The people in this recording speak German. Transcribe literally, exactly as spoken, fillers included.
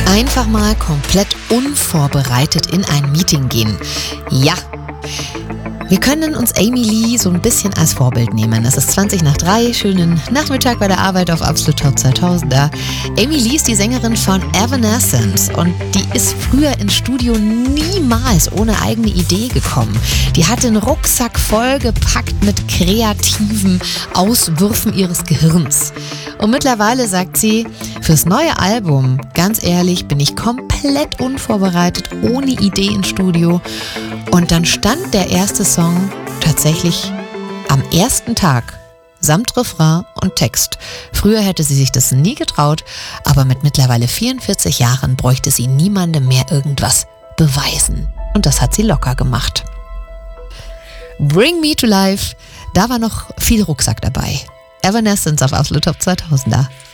Einfach mal komplett unvorbereitet in ein Meeting gehen. Ja, wir können uns Amy Lee so ein bisschen als Vorbild nehmen. Es ist zwanzig nach drei, schönen Nachmittag bei der Arbeit auf Absolut Top zweitausender. Amy Lee ist die Sängerin von Evanescence und die ist früher ins Studio niemals ohne eigene Idee gekommen. Die hat den Rucksack vollgepackt mit kreativen Auswürfen ihres Gehirns. Und mittlerweile sagt sie, fürs neue Album, ganz ehrlich, bin ich komplett unvorbereitet, ohne Idee ins Studio. Und dann stand der erste Song tatsächlich am ersten Tag, samt Refrain und Text. Früher hätte sie sich das nie getraut, aber mit mittlerweile vierundvierzig Jahren bräuchte sie niemandem mehr irgendwas beweisen. Und das hat sie locker gemacht. Bring Me to Life, da war noch viel Rucksack dabei. Evanescence auf Absolut Top zweitausender.